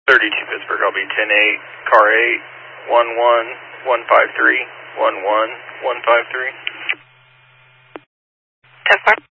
32 Pittsburgh, I'll be 10-8, car 8, 11153, 11153. 10-4.